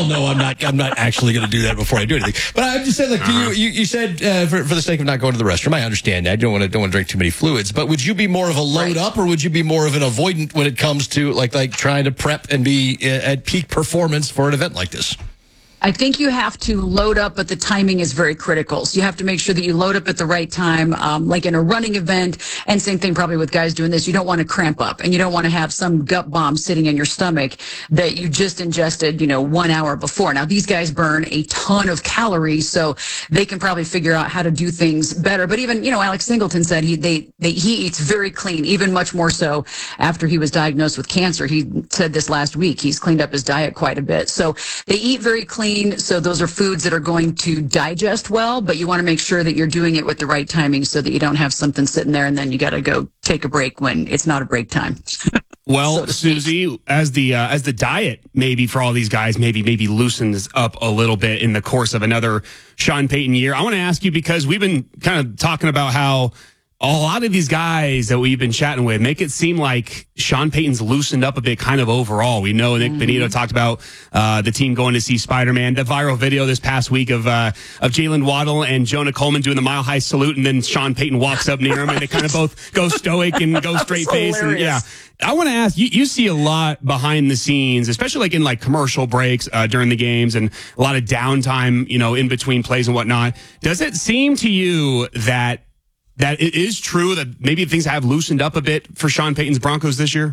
know I'm not actually going to do that before I do anything. But I'm just saying, like you said, for the sake of not going to the restroom, I understand that. I don't want to drink too many fluids. But would you be more of a load up, or would you be more of an avoidant when it comes to like trying to prep and be at peak performance for an event like this? I think you have to load up, but the timing is very critical. So you have to make sure that you load up at the right time, like in a running event. And same thing probably with guys doing this. You don't want to cramp up, and you don't want to have some gut bomb sitting in your stomach that you just ingested, 1 hour before. Now, these guys burn a ton of calories, so they can probably figure out how to do things better. But even, Alex Singleton said he eats very clean, even much more so after he was diagnosed with cancer. He said this last week. He's cleaned up his diet quite a bit. So they eat very clean. So those are foods that are going to digest well, but you want to make sure that you're doing it with the right timing so that you don't have something sitting there and then you got to go take a break when it's not a break time. Well, Susie, as the diet maybe for all these guys maybe loosens up a little bit in the course of another Sean Payton year, I want to ask you, because we've been kind of talking about how a lot of these guys that we've been chatting with make it seem like Sean Payton's loosened up a bit kind of overall. We know Nick Benito talked about the team going to see Spider-Man. The viral video this past week of Jalen Waddle and Jonah Coleman doing the Mile High salute, and then Sean Payton walks up near him, and they kind of both go stoic and go straight face. And yeah, I want to ask you see a lot behind the scenes, especially in commercial breaks during the games and a lot of downtime, in between plays and whatnot. Does it seem to you that it is true that maybe things have loosened up a bit for Sean Payton's Broncos this year?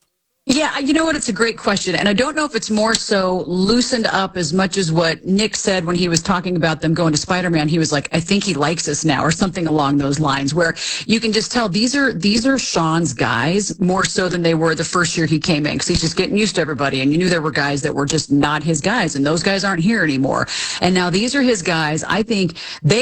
Yeah, you know what? It's a great question. And I don't know if it's more so loosened up as much as what Nick said when he was talking about them going to Spider-Man. He was like, I think he likes us now, or something along those lines, where you can just tell these are Sean's guys more so than they were the first year he came in, because he's just getting used to everybody. And you knew there were guys that were just not his guys, and those guys aren't here anymore. And now these are his guys. I think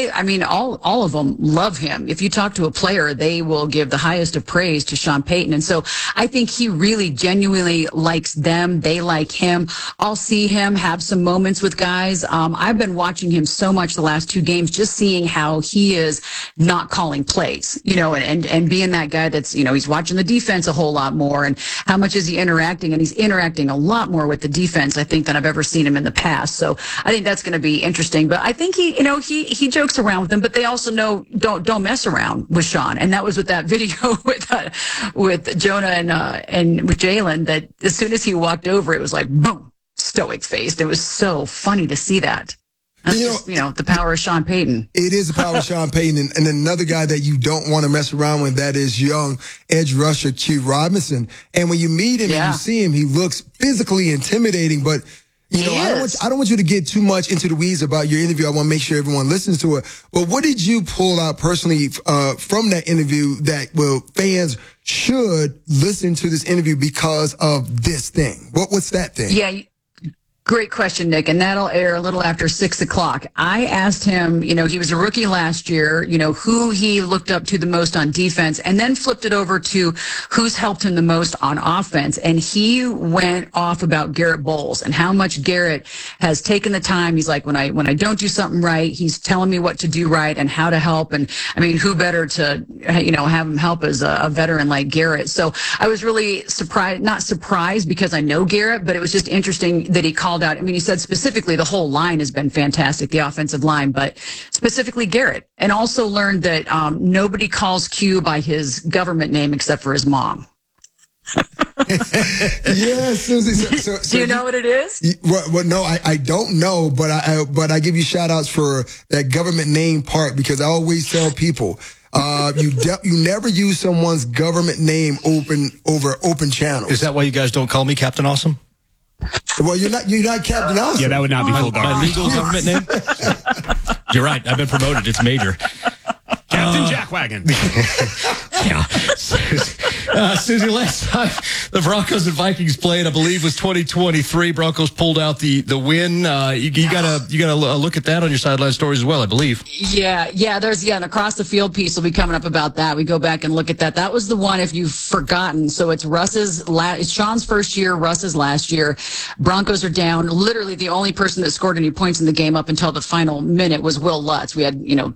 all of them love him. If you talk to a player, they will give the highest of praise to Sean Payton. And so I think he really genuinely likes them. They like him. I'll see him have some moments with guys. I've been watching him so much the last 2 games, just seeing how he is not calling plays, and being that guy that's, he's watching the defense a whole lot more, and how much is he interacting? And he's interacting a lot more with the defense, I think, than I've ever seen him in the past. So I think that's going to be interesting. But I think he jokes around with them, but they also know don't mess around with Sean. And that was with that video with Jonah and with Jalen, that as soon as he walked over, it was like, boom, stoic faced. It was so funny to see that. That's the power of Sean Payton. It is the power of Sean Payton. And another guy that you don't want to mess around with, that is young edge rusher Q Robinson. And when you meet him and you see him, he looks physically intimidating, but I don't want you to get too much into the weeds about your interview. I want to make sure everyone listens to it. But what did you pull out personally from that interview that fans should listen to this interview because of this thing? What's that thing? Yeah. Great question, Nick, and that'll air a little after 6 o'clock. I asked him, he was a rookie last year, who he looked up to the most on defense, and then flipped it over to who's helped him the most on offense. And he went off about Garrett Bowles and how much Garrett has taken the time. He's like, when I don't do something right, he's telling me what to do right and how to help. And who better to, have him help as a veteran like Garrett? So I was really not surprised because I know Garrett, but it was just interesting that he called out. He said specifically the whole line has been fantastic, the offensive line, but specifically Garrett. And also learned that nobody calls Q by his government name except for his mom. Yes, Susie. So do you know what it is? Well, no, I don't know, but I give you shout outs for that government name part, because I always tell people, you never use someone's government name over open channels. Is that why you guys don't call me Captain Awesome? Well, you're not Captain Awesome. Yeah, that would not be full my legal government name. You're right. I've been promoted. It's major. Captain Jackwagon. Yeah. Susie, last time the Broncos and Vikings played, I believe, was 2023. Broncos pulled out the win. You gotta look at that on your sideline stories as well, I believe. Yeah. There's an across the field piece will be coming up about that. We go back and look at that. That was the one, if you've forgotten. So it's it's Sean's first year, Russ's last year. Broncos are down. Literally, the only person that scored any points in the game up until the final minute was Will Lutz. We had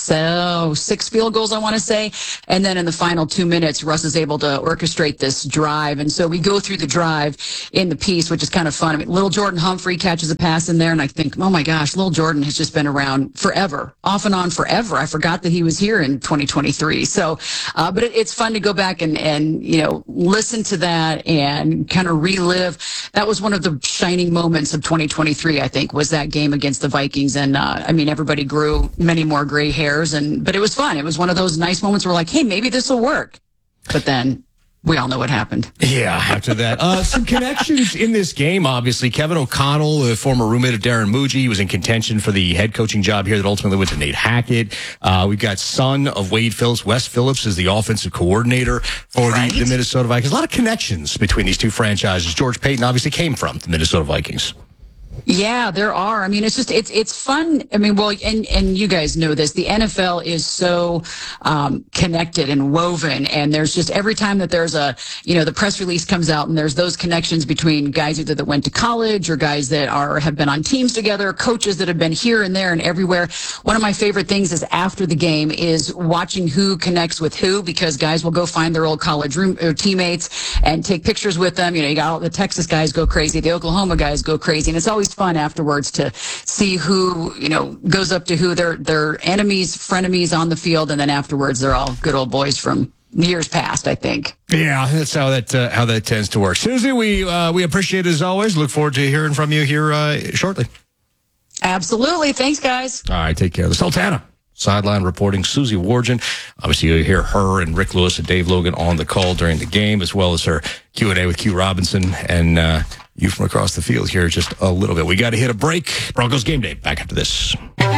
6 field goals, I want to say. And then in the final 2 minutes, Russ is able to orchestrate this drive. And so we go through the drive in the piece, which is kind of fun. I mean, little Jordan Humphrey catches a pass in there, and I think, oh my gosh, little Jordan has just been around forever, off and on forever. I forgot that he was here in 2023. So, but it's fun to go back and, you know, listen to that and kind of relive. That was one of the shining moments of 2023, I think, was that game against the Vikings. And, I mean, everybody grew many more gray hairs, but it was fun. It was one of those nice moments where we're like, hey, maybe this will work. But then we all know what happened. Yeah, after that. Some connections in this game, obviously. Kevin O'Connell, a former roommate of Darren Muji, was in contention for the head coaching job here that ultimately went to Nate Hackett. We've got son of Wade Phillips, Wes Phillips, is the offensive coordinator for the Minnesota Vikings. A lot of connections between these two franchises. George Paton obviously came from the Minnesota Vikings. Yeah, there are. I mean, it's just, it's fun. I mean, well, and you guys know this, the NFL is so connected and woven, and there's just every time that there's a, you know, the press release comes out and there's those connections between guys either that went to college or guys that have been on teams together, coaches that have been here and there and everywhere. One of my favorite things is after the game is watching who connects with who, because guys will go find their old college teammates and take pictures with them. You know, you got all the Texas guys go crazy, the Oklahoma guys go crazy, and it's always fun afterwards to see who, you know, goes up to who, their enemies, frenemies on the field, and then afterwards they're all good old boys from years past, I think. Yeah, that's how that tends to work. Susie, we appreciate it as always. Look forward to hearing from you here shortly. Absolutely. Thanks, guys. All right, take care. The Sultana sideline reporting, Susie Wargin. Obviously, you'll hear her and Rick Lewis and Dave Logan on the call during the game, as well as her Q&A with Q Robinson and you from across the field here just a little bit. We got to hit a break. Broncos game day. Back after this.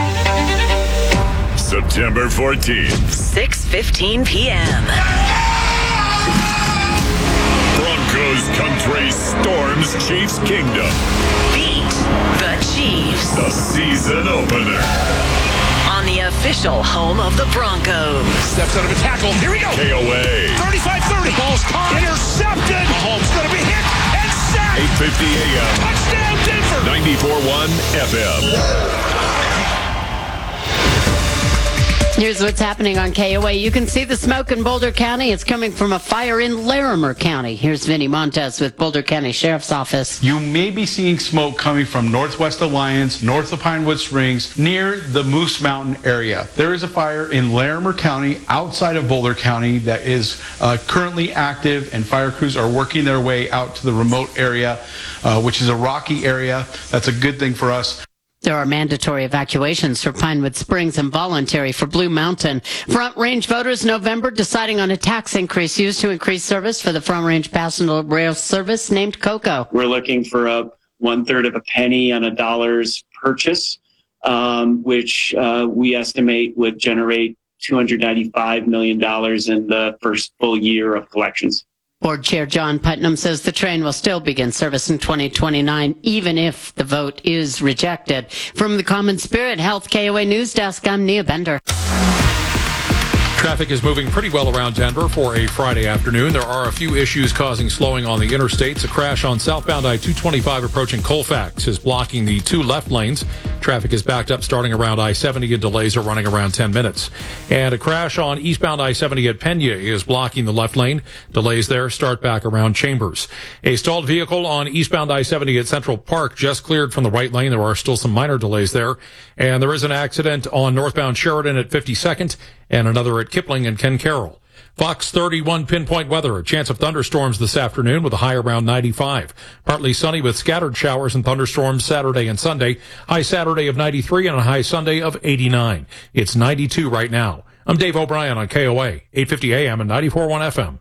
September 14th. 6:15 p.m. Broncos country storms Chiefs Kingdom. Beat the Chiefs. The season opener. On the official home of the Broncos. Steps out of a tackle. Here we go. KOA. 35-30. Ball's caught. Intercepted. Mahomes going to be hit and sacked. 8:50 a.m. Touchdown, Denver. 94.1 FM. Here's what's happening on KOA. You can see the smoke in Boulder County. It's coming from a fire in Larimer County. Here's Vinny Montez with Boulder County Sheriff's Office. You may be seeing smoke coming from Northwest Alliance, north of Pinewood Springs, near the Moose Mountain area. There is a fire in Larimer County, outside of Boulder County, that is currently active, and fire crews are working their way out to the remote area, which is a rocky area. That's a good thing for us. There are mandatory evacuations for Pinewood Springs and voluntary for Blue Mountain. Front Range voters November deciding on a tax increase used to increase service for the Front Range passenger rail service named COCO. We're looking for a 1/3 of a penny on a dollar's purchase, which we estimate would generate $295 million in the first full year of collections. Board Chair John Putnam says the train will still begin service in 2029, even if the vote is rejected. From the Common Spirit Health KOA News Desk, I'm Nia Bender. Traffic is moving pretty well around Denver for a Friday afternoon. There are a few issues causing slowing on the interstates. A crash on southbound I-225 approaching Colfax is blocking the two left lanes. Traffic is backed up starting around I-70 and delays are running around 10 minutes. And a crash on eastbound I-70 at Pena is blocking the left lane. Delays there start back around Chambers. A stalled vehicle on eastbound I-70 at Central Park just cleared from the right lane. There are still some minor delays there. And there is an accident on northbound Sheridan at 52nd and another at Kipling and Ken Carroll. Fox 31 pinpoint weather. A chance of thunderstorms this afternoon with a high around 95. Partly sunny with scattered showers and thunderstorms Saturday and Sunday. High Saturday of 93 and a high Sunday of 89. It's 92 right now. I'm Dave O'Brien on KOA, 850 AM and 94.1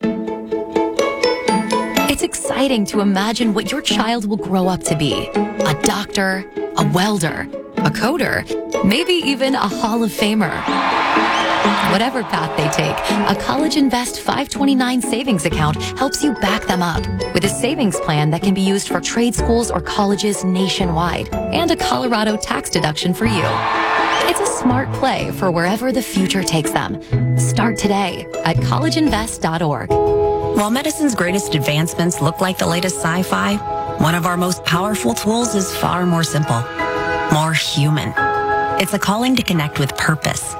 FM. It's exciting to imagine what your child will grow up to be. A doctor, a welder, a coder, maybe even a Hall of Famer. Whatever path they take, a College Invest 529 savings account helps you back them up with a savings plan that can be used for trade schools or colleges nationwide and a Colorado tax deduction for you. It's a smart play for wherever the future takes them. Start today at collegeinvest.org. While medicine's greatest advancements look like the latest sci-fi, one of our most powerful tools is far more simple, more human. It's a calling to connect with purpose,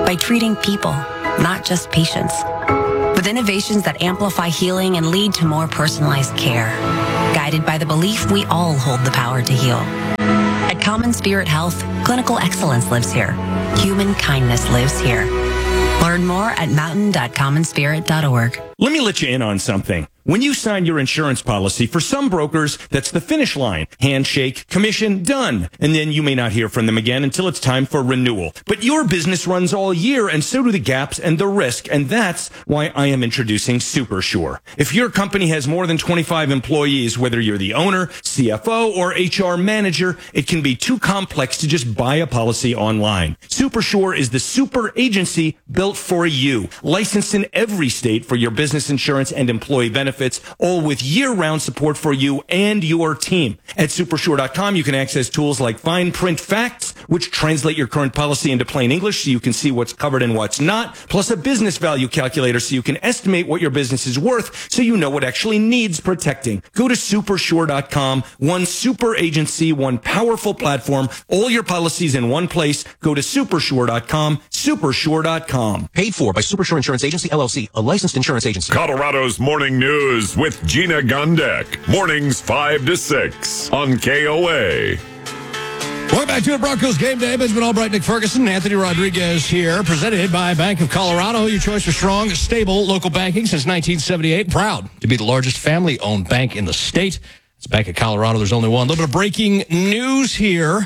by treating people, not just patients. With innovations that amplify healing and lead to more personalized care. Guided by the belief we all hold the power to heal. At Common Spirit Health, clinical excellence lives here. Human kindness lives here. Learn more at mountain.commonspirit.org. Let me let you in on something. When you sign your insurance policy, for some brokers, that's the finish line. Handshake, commission, done. And then you may not hear from them again until it's time for renewal. But your business runs all year, and so do the gaps and the risk. And that's why I am introducing SuperSure. If your company has more than 25 employees, whether you're the owner, CFO, or HR manager, it can be too complex to just buy a policy online. SuperSure is the super agency built for you. Licensed in every state for your business insurance and employee benefits, all with year-round support for you and your team. At Supersure.com, you can access tools like fine print facts, which translate your current policy into plain English so you can see what's covered and what's not, plus a business value calculator so you can estimate what your business is worth so you know what actually needs protecting. Go to Supersure.com, one super agency, one powerful platform, all your policies in one place. Go to Supersure.com, Supersure.com. Paid for by Supersure Insurance Agency, LLC, a licensed insurance agency. Colorado's Morning News with Gina Gondek. Mornings 5 to 6 on KOA. Welcome back to it, Broncos Game Day. Benjamin Albright, Nick Ferguson, Anthony Rodriguez here, presented by Bank of Colorado. Your choice for strong, stable local banking since 1978. Proud to be the largest family-owned bank in the state. It's Bank of Colorado. There's only one. A little bit of breaking news here.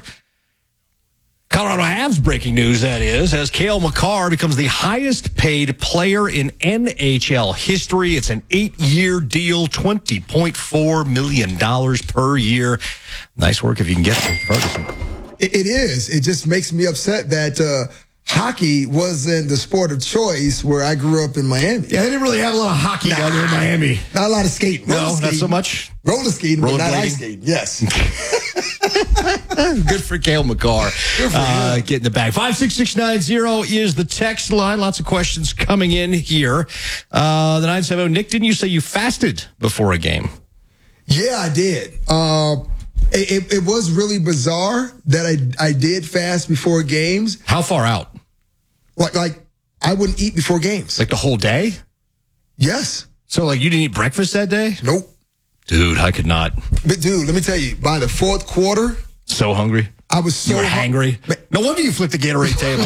Colorado Habs breaking news, that is, as Cale Makar becomes the highest paid player in NHL history. It's an 8-year deal, $20.4 million per year. Nice work if you can get it, Ferguson. It is. It just makes me upset that hockey wasn't the sport of choice where I grew up in Miami. Yeah, they didn't really have a lot of hockey down there in Miami. Not a lot of skating. No, not so much. Roller skating, but not ice skating. Yes. Good for Cale Makar. Getting the bag. 56690 is the text line. Lots of questions coming in here. The 970. Nick, didn't you say you fasted before a game? Yeah, I did. It was really bizarre that I did fast before games. How far out? Like I wouldn't eat before games. Like the whole day? Yes. So like you didn't eat breakfast that day? Nope. Dude, I could not. But dude, let me tell you, by the fourth quarter, so hungry. I was so hangry. No wonder you flipped the Gatorade table.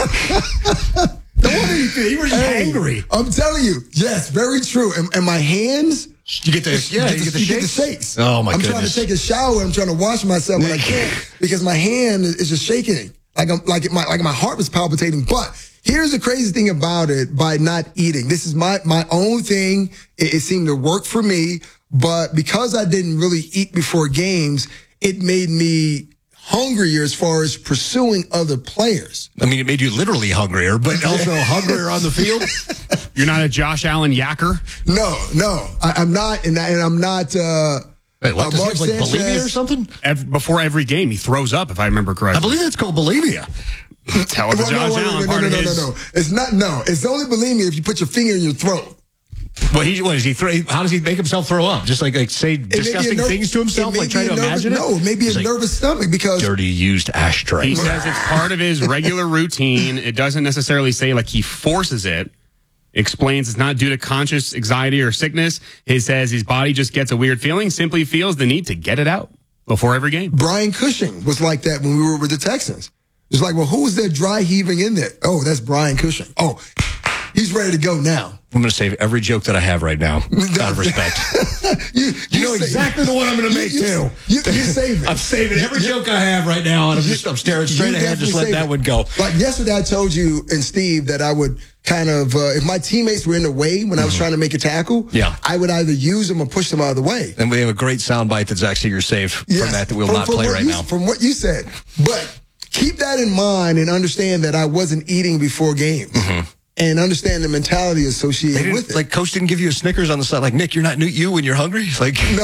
No wonder you were just hangry. I'm telling you, yes, very true. And my hands. You get the shakes. Oh my I'm goodness. trying to take a shower. I'm trying to wash myself, but I can't because my hand is just shaking. Like my heart was palpitating. But here's the crazy thing about it: by not eating, this is my own thing. It seemed to work for me, but because I didn't really eat before games, it made me hungrier as far as pursuing other players. I mean, it made you literally hungrier, but also hungrier on the field. You're not a Josh Allen yacker? No, I'm not, and I'm not. Wait, what? Does he have like bulimia or something? Before every game, he throws up, if I remember correctly. I believe that's called bulimia. Tell the Josh Allen part of his. No. It's not. No, it's only bulimia if you put your finger in your throat. What does he throw? How does he make himself throw up? Just like say disgusting things to himself, like try to imagine it? No, maybe a nervous stomach because dirty used ashtray. He says it's part of his regular routine. It doesn't necessarily say like he forces it. Explains it's not due to conscious anxiety or sickness. He says his body just gets a weird feeling, simply feels the need to get it out before every game. Brian Cushing was like that when we were with the Texans. It's like, well, who's that dry heaving in there? Oh, that's Brian Cushing. Oh, he's ready to go now. I'm going to save every joke that I have right now out of respect. you know exactly the one I'm going to make, too. You save it. I'm saving every joke I have right now, and I'm staring straight ahead, just let that one go. Like yesterday, I told you and Steve that I would kind of, if my teammates were in the way when I was trying to make a tackle, I would either use them or push them out of the way. And we have a great soundbite that Zach Seeger saved from that we'll not play right now. From what you said. But keep that in mind and understand that I wasn't eating before games. And understand the mentality associated with it. Like, Coach didn't give you a Snickers on the side. Like, Nick, you're not you when you're hungry? Like, no.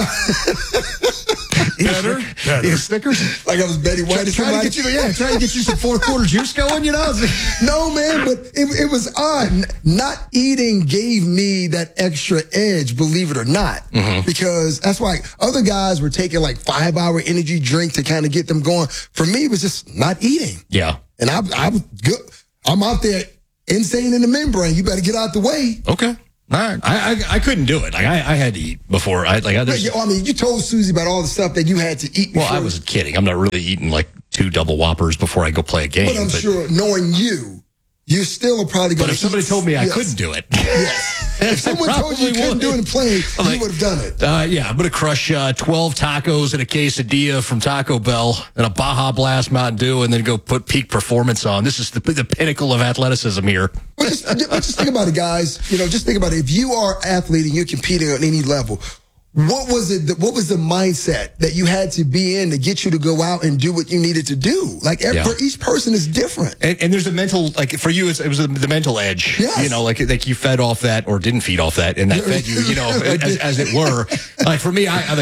Better? Snickers? Like I was Betty White. Trying to get you some fourth quarter juice going, you know? No, man, but it was odd. Not eating gave me that extra edge, believe it or not. Because that's why other guys were taking like 5-hour energy drink to kind of get them going. For me, it was just not eating. Yeah. And I was good. I'm out there insane in the membrane. You better get out the way. Okay. All right. I couldn't do it. Like I had to eat before. I mean, you told Susie about all the stuff that you had to eat before. Well, I was kidding. I'm not really eating like 2 double Whoppers before I go play a game. But I'm sure, knowing you still are probably going to. But if somebody told me I couldn't do it. Yes. If someone told you couldn't do it in plane, you would have done it. Yeah, I'm going to crush 12 tacos and a quesadilla from Taco Bell and a Baja Blast Mountain Dew and then go put peak performance on. This is the pinnacle of athleticism here. But just think about it, guys. Just think about it. If you are an athlete and you're competing on any level, what was it? What was the mindset that you had to be in to get you to go out and do what you needed to do? Like for each person is different. And there's a mental, like for you, it was the mental edge. Yes. Like you fed off that or didn't feed off that, and that fed you, as it were. Like for me, I'd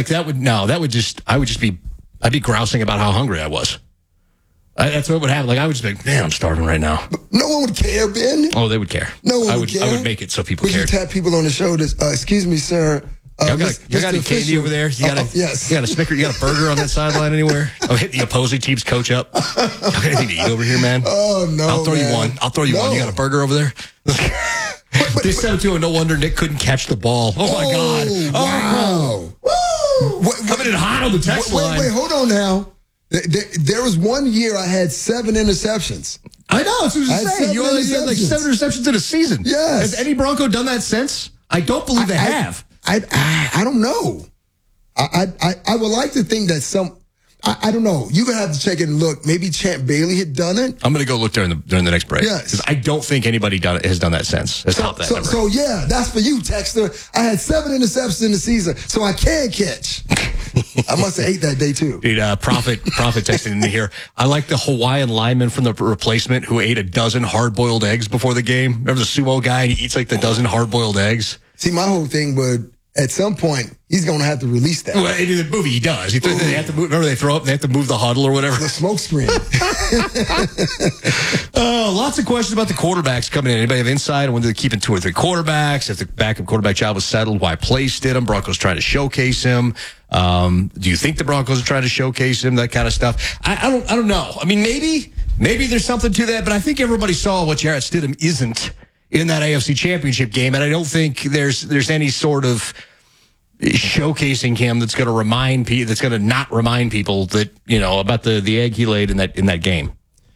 be grousing about how hungry I was. That's what would happen. Like I would just be like, man, I'm starving right now. No one would care, Ben. Oh, they would care. No one would care. I would make it so people cared. You tap people on the shoulders. Excuse me, sir. You got any candy over there? You got a Snickers? You got a burger on that sideline anywhere? Oh, hit the opposing team's coach up. You got anything to eat over here, man? Oh, no, I'll throw you one. You got a burger over there? This 7-2, no wonder Nick couldn't catch the ball. Oh, my God. Wow. Oh, coming in hot on the text line. Wait, hold on now. There was one year I had 7 interceptions. I know. That's what I was saying. You only had like 7 interceptions in a season. Yes. Has any Bronco done that since? I don't believe they have. I don't know. I would like to think that I don't know. You're going to have to check it and look. Maybe Champ Bailey had done it. I'm going to go look during the next break. Yes. Because I don't think anybody has done that since. So, yeah, that's for you, Texter. I had 7 interceptions in the season, so I can catch. I must have ate that day, too. Dude, Prophet texting in here. I like the Hawaiian lineman from the replacement who ate a dozen hard-boiled eggs before the game. Remember the sumo guy? And he eats like the dozen hard-boiled eggs. See, my whole thing would, at some point, he's going to have to release that. Well, in the movie, he does. They have to move, remember they throw up, they have to move the huddle or whatever. The smoke screen. Lots of questions about the quarterbacks coming in. Anybody have insight on when they're keeping 2 or 3 quarterbacks? If the backup quarterback job was settled, why Place did him? Broncos trying to showcase him. Do you think the Broncos are trying to showcase him? That kind of stuff. I don't know. I mean, maybe there's something to that, but I think everybody saw what Jarrett Stidham isn't in that AFC Championship game, and I don't think there's any sort of showcasing him that's going to remind people, that's going to not remind people that about the egg he laid in that game.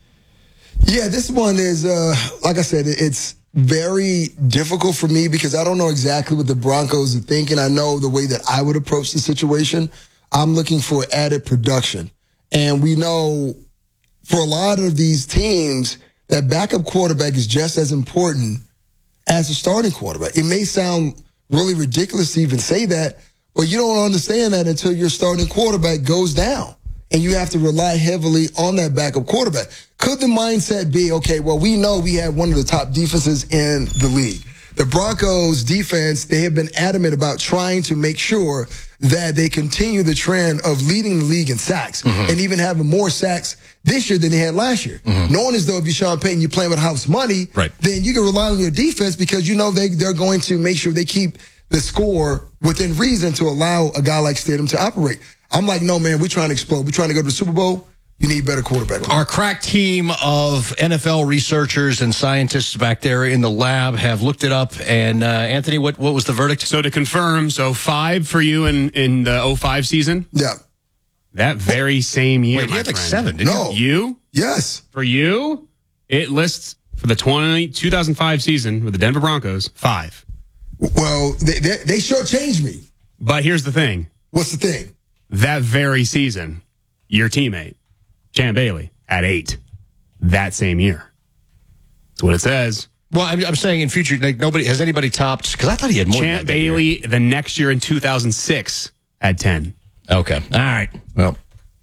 Yeah, this one is like I said, it's very difficult for me because I don't know exactly what the Broncos are thinking. I know the way that I would approach the situation. I'm looking for added production, and we know for a lot of these teams that backup quarterback is just as important as a starting quarterback. It may sound really ridiculous to even say that, but you don't understand that until your starting quarterback goes down and you have to rely heavily on that backup quarterback. Could the mindset be, okay, well, we know we have one of the top defenses in the league. The Broncos defense, they have been adamant about trying to make sure that they continue the trend of leading the league in sacks and even having more sacks this year than they had last year. Knowing as though if you're Sean Payton, you're playing with house money, then you can rely on your defense because they're going to make sure they keep the score within reason to allow a guy like Stidham to operate. I'm like, no, man, we're trying to explode. We're trying to go to the Super Bowl. You need better quarterback. Our crack team of NFL researchers and scientists back there in the lab have looked it up. And Anthony, what was the verdict? So to confirm, 5 for you in the 05 season? Yeah. That very same year. Wait, he had like 7, didn't No. you? Yes. For you, it lists for the 2005 season with the Denver Broncos, 5. Well, they shortchanged me. But here's the thing. What's the thing? That very season, your teammate, Champ Bailey, at 8. That same year. That's what it says. Well, I'm saying in future, like has anybody topped? Because I thought he had more. Champ Bailey the next year in 2006 at 10. Okay, all right. Well,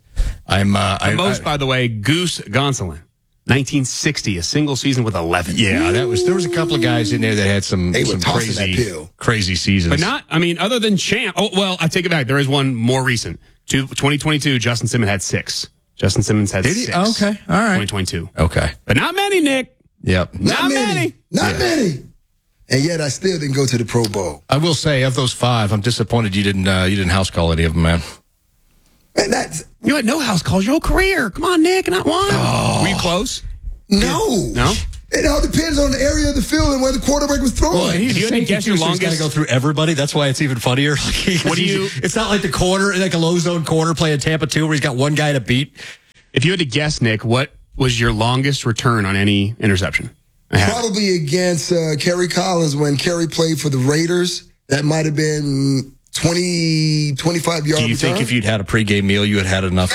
by the way, Goose Gonsolin, 1960, a single season with 11. Yeah, there was a couple of guys in there that had some crazy seasons. But not, other than Champ. Oh, well, I take it back. There is one more recent. 2022, Justin Simmons had 6. Justin Simmons had 6. Okay, all right. 2022. Okay. But not many, Nick. Yep. Not many. Not many. And yet I still didn't go to the Pro Bowl. I will say, of those 5, I'm disappointed you didn't house call any of them, man. And you had no house calls your whole career. Come on, Nick, not one. Oh. Were you close? No. No? It all depends on the area of the field and where the quarterback was throwing. Well, if you had to guess your longest, got to go through everybody. That's why it's even funnier. What do you? It's not like the corner, like a low zone corner playing Tampa 2, where he's got one guy to beat. If you had to guess, Nick, what was your longest return on any interception? Probably against Kerry Collins when Kerry played for the Raiders. That might have been 20, 25 yards. Do you think if you'd had a pregame meal, you had had enough?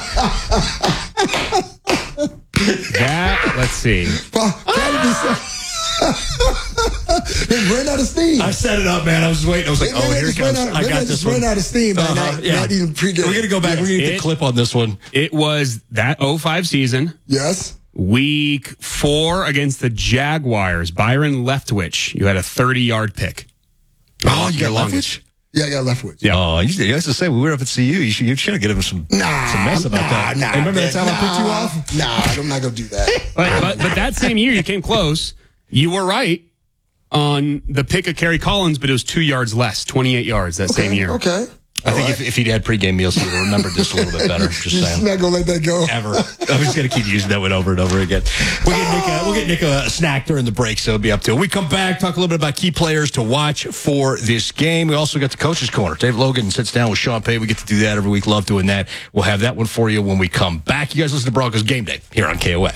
Let's see. They ran out of steam. I set it up, man. I was waiting. I was like, here it comes. I got this one. Ran out of steam. Not even pregame. We're going to go back. We're going to get the clip on this one. It was that 05 season. Yes. Week 4 against the Jaguars. Byron Leftwich. You had a 30-yard pick. Oh, you got Leftwich? Yeah, I got Leftwich. Yeah. Oh, you used to say when we were up at CU, you should have given him some mess about that. Hey, remember that time I picked you off? Nah, I'm not going to do that. But that same year, you came close. You were right on the pick of Kerry Collins, but it was 2 yards less, 28 yards that same year. Okay. I think if he'd had pregame meals, he would have remembered this a little bit better. Just saying. You're not going to let that go. Ever. I'm just going to keep using that one over and over again. We'll get Nick a snack during the break, so it'll be up to it. We come back, talk a little bit about key players to watch for this game. We also got the Coach's Corner. Dave Logan sits down with Sean Payton. We get to do that every week. Love doing that. We'll have that one for you when we come back. You guys listen to Broncos Game Day here on KOA.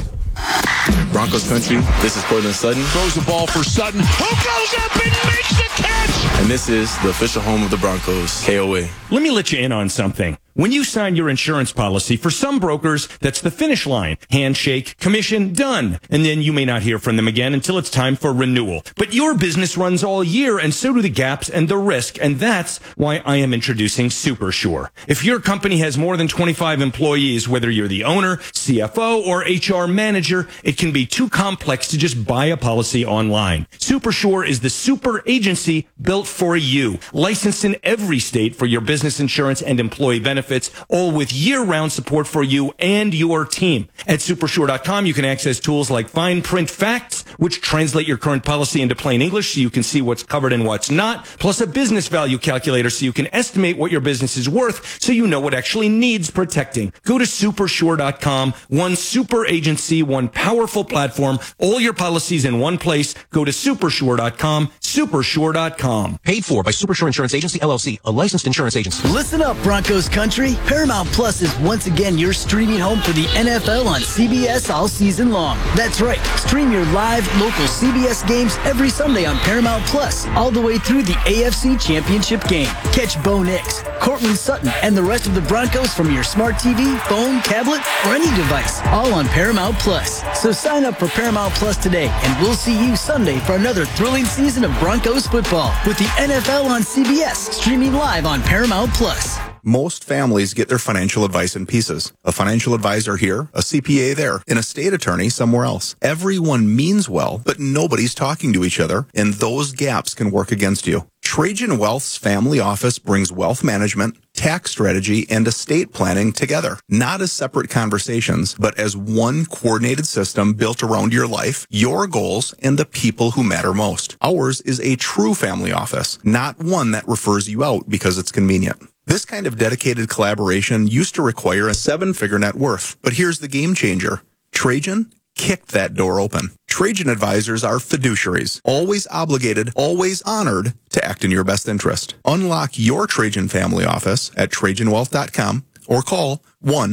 Broncos country, this is Cortland Sutton. Throws the ball for Sutton, who goes up and makes the catch. And this is the official home of the Broncos, KOA. Let me let you in on something. When you sign your insurance policy, for some brokers, that's the finish line. Handshake, commission, done. And then you may not hear from them again until it's time for renewal. But your business runs all year, and so do the gaps and the risk. And that's why I am introducing SuperSure. If your company has more than 25 employees, whether you're the owner, CFO, or HR manager, it can be too complex to just buy a policy online. SuperSure is the super agency built for you. Licensed in every state for your business insurance and employee benefits, all with year-round support for you and your team. At Supersure.com, you can access tools like fine print facts, which translate your current policy into plain English so you can see what's covered and what's not, plus a business value calculator so you can estimate what your business is worth so you know what actually needs protecting. Go to Supersure.com, one super agency, one powerful platform, all your policies in one place. Go to Supersure.com, Supersure.com. Paid for by Supersure Insurance Agency, LLC, a licensed insurance agency. Listen up, Broncos country. Paramount Plus is once again your streaming home for the NFL on CBS all season long. That's right. Stream your live, local CBS games every Sunday on Paramount Plus, all the way through the AFC Championship game. Catch Bo Nix, Cortland Sutton, and the rest of the Broncos from your smart TV, phone, tablet, or any device, all on Paramount Plus. So sign up for Paramount Plus today, and we'll see you Sunday for another thrilling season of Broncos football with the NFL on CBS, streaming live on Paramount Plus. Most families get their financial advice in pieces. A financial advisor here, a CPA there, and a state attorney somewhere else. Everyone means well, but nobody's talking to each other, and those gaps can work against you. Trajan Wealth's family office brings wealth management, tax strategy, and estate planning together. Not as separate conversations, but as one coordinated system built around your life, your goals, and the people who matter most. Ours is a true family office, not one that refers you out because it's convenient. This kind of dedicated collaboration used to require a 7-figure net worth. But here's the game changer. Trajan kicked that door open. Trajan advisors are fiduciaries, always obligated, always honored to act in your best interest. Unlock your Trajan family office at TrajanWealth.com or call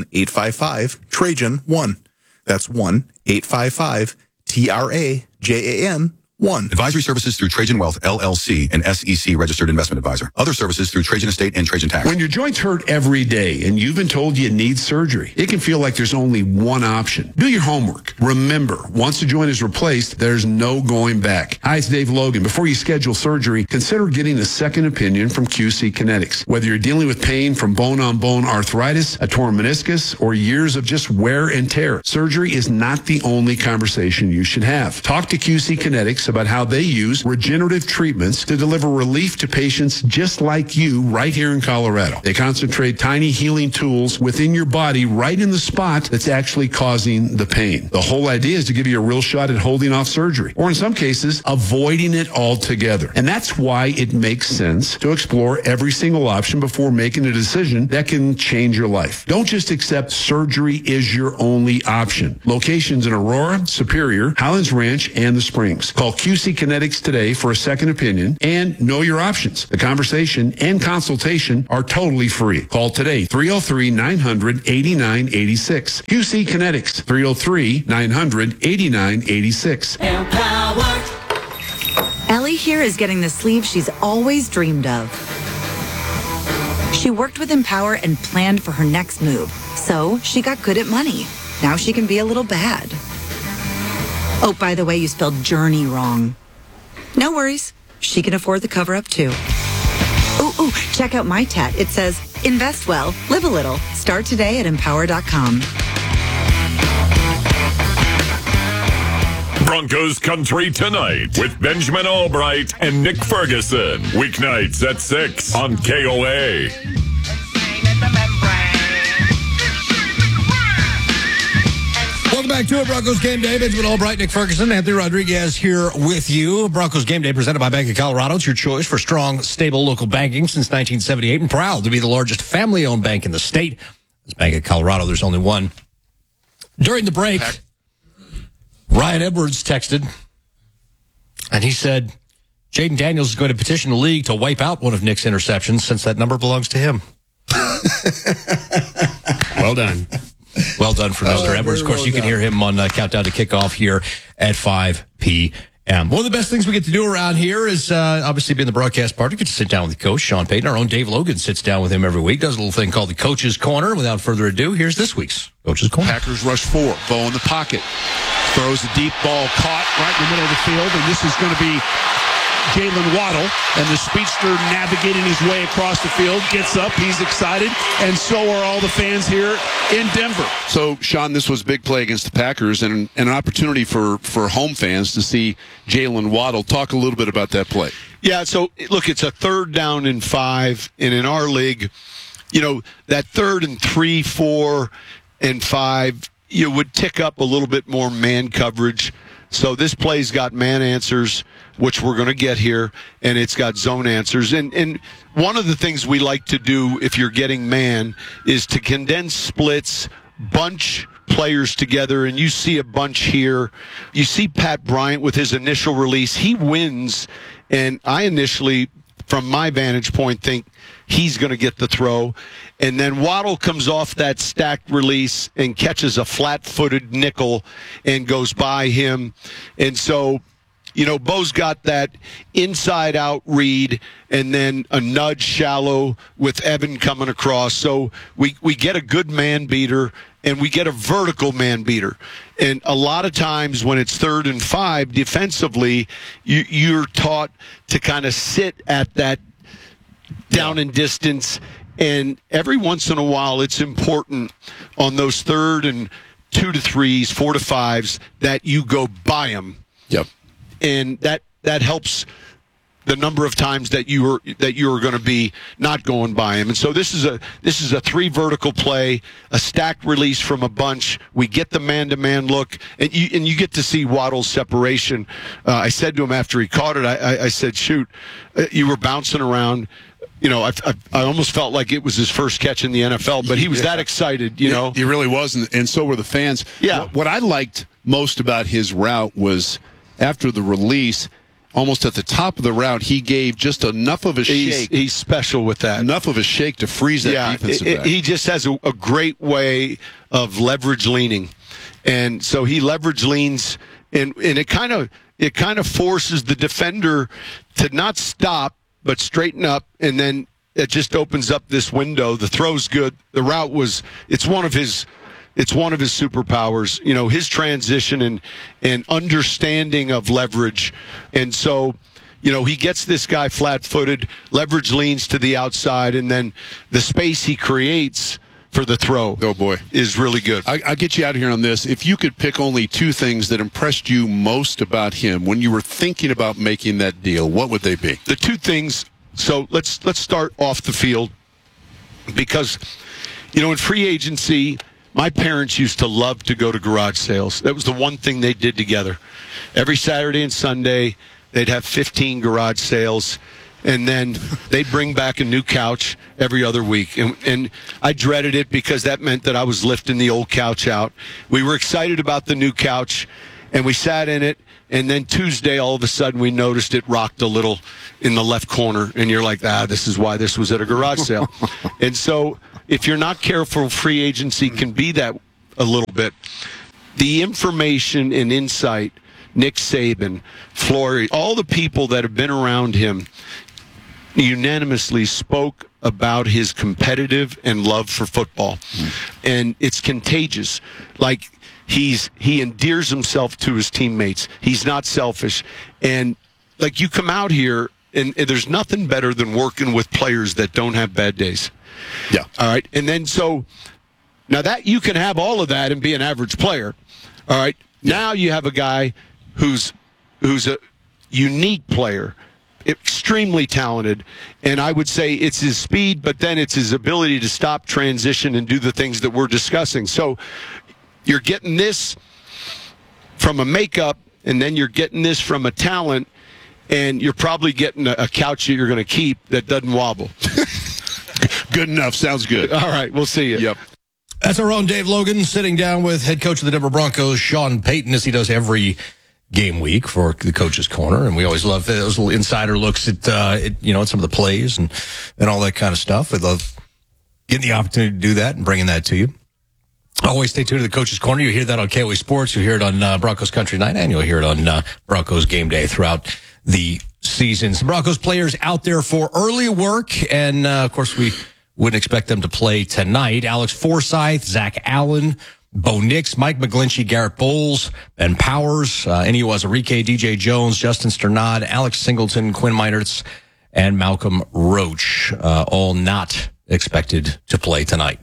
1-855-TRAJAN-1. That's 1-855-TRAJAN-1. Advisory services through Trajan Wealth, LLC, an SEC registered investment advisor. Other services through Trajan Estate and Trajan Tax. When your joints hurt every day and you've been told you need surgery, it can feel like there's only one option. Do your homework. Remember, once the joint is replaced, there's no going back. Hi, it's Dave Logan. Before you schedule surgery, consider getting a second opinion from QC Kinetics. Whether you're dealing with pain from bone-on-bone arthritis, a torn meniscus, or years of just wear and tear, surgery is not the only conversation you should have. Talk to QC Kinetics speaks about how they use regenerative treatments to deliver relief to patients just like you right here in Colorado. They concentrate tiny healing tools within your body right in the spot that's actually causing the pain. The whole idea is to give you a real shot at holding off surgery, or in some cases, avoiding it altogether. And that's why it makes sense to explore every single option before making a decision that can change your life. Don't just accept surgery is your only option. Locations in Aurora, Superior, Highlands Ranch, and the Springs. Call QC Kinetics today for a second opinion and know your options. The conversation and consultation are totally free. Call today, 303-900-8986. QC Kinetics, 303-900-8986. Empower. Ellie here is getting the sleeve she's always dreamed of. She worked with Empower and planned for her next move. So she got good at money. Now she can be a little bad. Oh, by the way, you spelled journey wrong. No worries. She can afford the cover-up too. Ooh, check out my tat. It says, invest well, live a little. Start today at empower.com. Broncos Country Tonight with Benjamin Albright and Nick Ferguson. Weeknights at 6 on KOA. Welcome back to it, Broncos Game Day. Benjamin Albright, Nick Ferguson, Anthony Rodriguez here with you. Broncos Game Day presented by Bank of Colorado. It's your choice for strong, stable local banking since 1978 and proud to be the largest family-owned bank in the state. As Bank of Colorado, there's only one. During the break, Ryan Edwards texted, and he said, Jaden Daniels is going to petition the league to wipe out one of Nick's interceptions since that number belongs to him. Well done. Well done for Mr. Edwards. Of course, you can hear him on Countdown to Kickoff here at 5 p.m. One of the best things we get to do around here is obviously being the broadcast partner. Get to sit down with the coach, Sean Payton. Our own Dave Logan sits down with him every week, does a little thing called the Coach's Corner. Without further ado, here's this week's Coach's Corner. Packers rush 4. Bo in the pocket. Throws a deep ball caught right in the middle of the field, and this is going to be Jalen Waddle, and the speedster navigating his way across the field, gets up, he's excited, and so are all the fans here in Denver. So, Sean, this was a big play against the Packers and an opportunity for home fans to see Jalen Waddle. Talk a little bit about that play. Yeah, so, look, it's a 3rd down and 5, and in our league, you know, that 3rd and 3, 4, and 5, you would tick up a little bit more man coverage. So this play's got man answers, which we're going to get here, and it's got zone answers. And one of the things we like to do if you're getting man is to condense splits, bunch players together, and you see a bunch here. You see Pat Bryant with his initial release. He wins, and I initially, from my vantage point, think he's going to get the throw. And then Waddle comes off that stacked release and catches a flat-footed nickel and goes by him. And so, you know, Bo's got that inside-out read and then a nudge shallow with Evan coming across. So we get a good man beater and we get a vertical man beater. And a lot of times when it's 3rd and 5, defensively, you're taught to kind of sit at that down and distance. And every once in a while, it's important on those 3rd and 2 to 3s, 4 to 5s that you go by them. Yep. And that helps the number of times that you are going to be not going by him. And so this is a 3 vertical play, a stacked release from a bunch. We get the man-to-man look, and you get to see Waddle's separation. I said to him after he caught it, I said, shoot, you were bouncing around. You know, I almost felt like it was his first catch in the NFL, but he was that excited, you know. He really was, and so were the fans. Yeah. What I liked most about his route was after the release, almost at the top of the route, he gave just enough of a shake. He's special with that. Enough of a shake to freeze that defensive back. He just has a great way of leverage leaning. And so he leverage leans, and it kind of forces the defender to not stop, but straighten up, and then it just opens up this window. The throw's good. The route it's one of his superpowers, you know, his transition and understanding of leverage. And so, you know, he gets this guy flat-footed, leverage leans to the outside, and then the space he creates for the throw. Oh, boy. Is really good. I'll get you out of here on this. If you could pick only two things that impressed you most about him when you were thinking about making that deal, what would they be? The two things, so let's start off the field, because, in free agency, my parents used to love to go to garage sales. That was the one thing they did together. Every Saturday and Sunday, they'd have 15 garage sales, and then they'd bring back a new couch every other week. And I dreaded it because that meant that I was lifting the old couch out. We were excited about the new couch, and we sat in it, and then Tuesday, all of a sudden, we noticed it rocked a little in the left corner, and you're like, this is why this was at a garage sale. And so if you're not careful, free agency can be that a little bit. The information and insight, Nick Saban, Flory, all the people that have been around him unanimously spoke about his competitive and love for football. And it's contagious. Like, he endears himself to his teammates. He's not selfish. And, like, you come out here, and there's nothing better than working with players that don't have bad days. Yeah. All right. And then now that you can have all of that and be an average player. All right. Yeah. Now you have a guy who's a unique player, extremely talented, and I would say it's his speed, but then it's his ability to stop, transition, and do the things that we're discussing. So you're getting this from a makeup, and then you're getting this from a talent, and you're probably getting a couch that you're going to keep that doesn't wobble. Good enough. Sounds good. All right, we'll see you. Yep. That's our own Dave Logan sitting down with head coach of the Denver Broncos, Sean Payton, as he does every game week for the Coach's Corner. And we always love those little insider looks at some of the plays and all that kind of stuff. We love getting the opportunity to do that and bringing that to you. Always stay tuned to the Coach's Corner. You hear that on KOA Sports. You hear it on Broncos Country Night, and you'll hear it on Broncos Game Day throughout the season. Some Broncos players out there for early work, and of course we wouldn't expect them to play tonight. Alex Forsythe, Zach Allen, Bo Nix, Mike McGlinchey, Garrett Bowles, Ben Powers, Enio Azarique, DJ Jones, Justin Sternad, Alex Singleton, Quinn Meinertz, and Malcolm Roach, all not expected to play tonight.